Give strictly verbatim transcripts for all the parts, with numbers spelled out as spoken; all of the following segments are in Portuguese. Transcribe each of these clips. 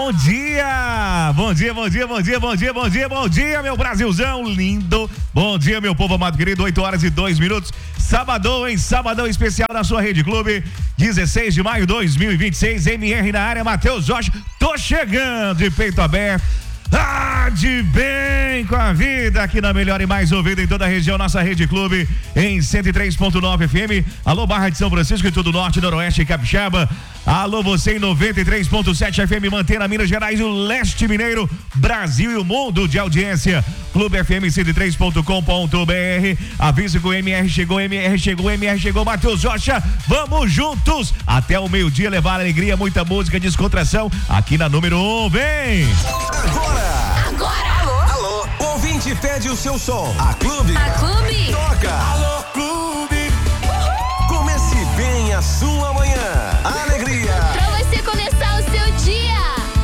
bom dia! Bom dia, bom dia, bom dia, bom dia, bom dia, bom dia, meu Brasilzão lindo! Bom dia, meu povo amado querido, oito horas e dois minutos. Sabadão, hein? Sabadão especial na sua Rede Clube, dezesseis de maio de dois mil e vinte e seis, M R na área, Matheus Jorge, tô chegando de peito aberto. Ah, de bem com a vida aqui na melhor e mais ouvida em toda a região, nossa Rede Clube em cento e três ponto nove F M. Alô, Barra de São Francisco e todo o norte, noroeste e capixaba. Alô, você em noventa e três ponto sete F M, Mantena, Minas Gerais, o leste mineiro, Brasil e o mundo de audiência. Clube F M cento e três ponto com ponto B R. Avisa que o M R chegou, M R chegou, M R chegou, Matheus Rocha. Vamos juntos até o meio-dia levar alegria, muita música, descontração aqui na número um. Vem! Agora! Agora! Alô? Alô? Ouvinte pede o seu som. A Clube. A Clube. Toca. Alô, Clube. Uhul. Comece bem a sua manhã. Alegria. Pra você começar o seu dia.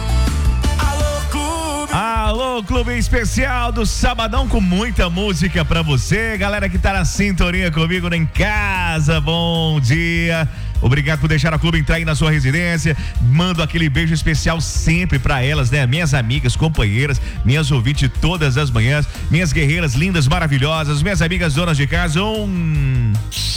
Alô, Clube. Alô, Clube especial do Sabadão com muita música pra você. Galera que tá na sintonia comigo em casa, bom dia. Obrigado por deixar a Clube entrar aí na sua residência. Mando aquele beijo especial sempre pra elas, né? Minhas amigas, companheiras, minhas ouvintes todas as manhãs, minhas guerreiras lindas, maravilhosas, minhas amigas donas de casa. Um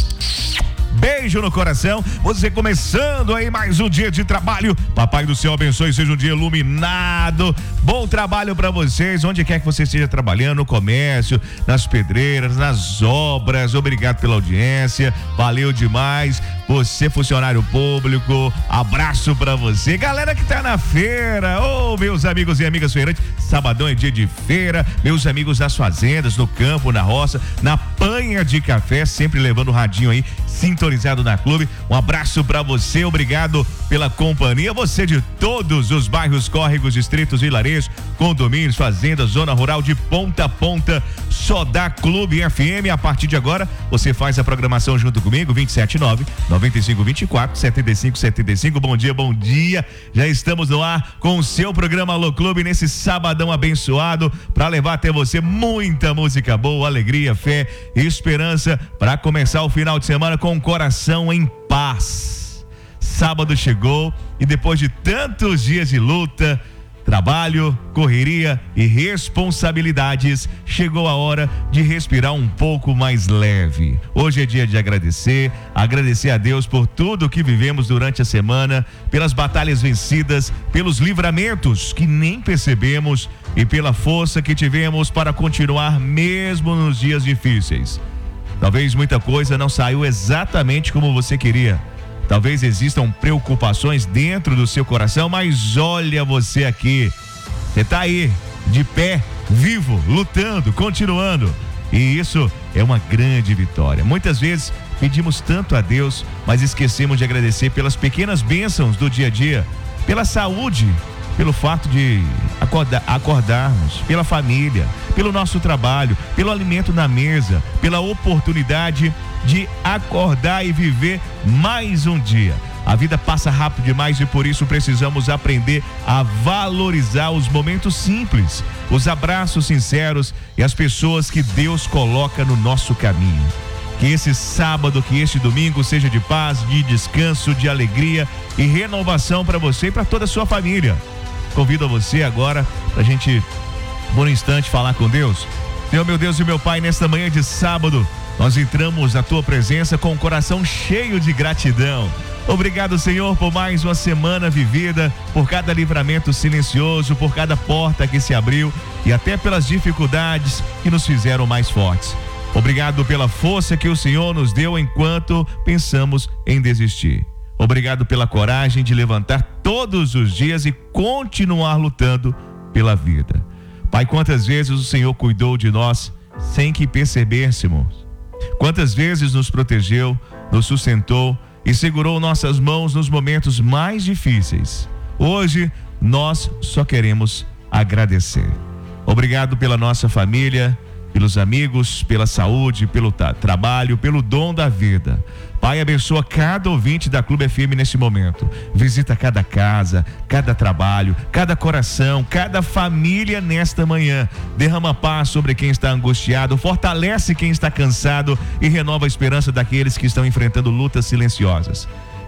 beijo no coração. Você começando aí mais um dia de trabalho. Papai do céu abençoe, seja um dia iluminado. Bom trabalho pra vocês, onde quer que você esteja trabalhando, no comércio, nas pedreiras, nas obras. Obrigado pela audiência, valeu demais. Você, funcionário público, abraço pra você. Galera que tá na feira, ô, oh, meus amigos e amigas feirantes, sabadão é dia de feira. Meus amigos das fazendas, no campo, na roça, na panha de café, sempre levando o radinho aí, sintonizado na Clube. Um abraço pra você, obrigado pela companhia. Você de todos os bairros, córregos, distritos, vilarejos, condomínios, fazendas, zona rural, de ponta a ponta, só dá Clube F M. A partir de agora, você faz a programação junto comigo, vinte e sete nove, noventa e cinco, vinte e quatro, setenta e cinco, setenta e cinco. Bom dia, bom dia. Já estamos no ar com o seu programa Alô Clube nesse sabadão abençoado para levar até você muita música boa, alegria, fé e esperança para começar o final de semana com o coração em paz. Sábado chegou e depois de tantos dias de luta, trabalho, correria e responsabilidades, chegou a hora de respirar um pouco mais leve. Hoje é dia de agradecer, agradecer a Deus por tudo que vivemos durante a semana, pelas batalhas vencidas, pelos livramentos que nem percebemos e pela força que tivemos para continuar mesmo nos dias difíceis. Talvez muita coisa não saiu exatamente como você queria. Talvez existam preocupações dentro do seu coração, mas olha você aqui. Você tá aí, de pé, vivo, lutando, continuando. E isso é uma grande vitória. Muitas vezes pedimos tanto a Deus, mas esquecemos de agradecer pelas pequenas bênçãos do dia a dia, pela saúde, pelo fato de acordar, acordarmos, pela família, pelo nosso trabalho, pelo alimento na mesa, pela oportunidade de acordar e viver mais um dia. A vida passa rápido demais e por isso precisamos aprender a valorizar os momentos simples, os abraços sinceros e as pessoas que Deus coloca no nosso caminho. Que esse sábado, que este domingo seja de paz, de descanso, de alegria e renovação para você e para toda a sua família. Convido a você agora para a gente, por um instante, falar com Deus. Senhor, meu Deus e meu Pai, nesta manhã de sábado, nós entramos na tua presença com o coração cheio de gratidão. Obrigado, Senhor, por mais uma semana vivida, por cada livramento silencioso, por cada porta que se abriu e até pelas dificuldades que nos fizeram mais fortes. Obrigado pela força que o Senhor nos deu enquanto pensamos em desistir. Obrigado pela coragem de levantar todos os dias e continuar lutando pela vida. Pai, quantas vezes o Senhor cuidou de nós sem que percebêssemos? Quantas vezes nos protegeu, nos sustentou e segurou nossas mãos nos momentos mais difíceis? Hoje, nós só queremos agradecer. Obrigado pela nossa família, pelos amigos, pela saúde, pelo tra- trabalho, pelo dom da vida. Pai, abençoa cada ouvinte da Clube F M neste momento. Visita cada casa, cada trabalho, cada coração, cada família nesta manhã. Derrama paz sobre quem está angustiado, fortalece quem está cansado e renova a esperança daqueles que estão enfrentando lutas silenciosas.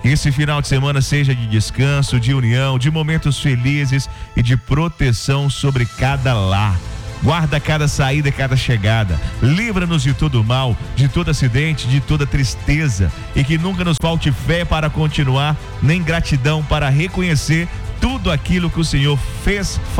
Que esse final de semana seja de descanso, de união, de momentos felizes e de proteção sobre cada lar. Guarda cada saída e cada chegada. Livra-nos de todo mal, de todo acidente, de toda tristeza. E que nunca nos falte fé para continuar, nem gratidão para reconhecer tudo aquilo que o Senhor fez,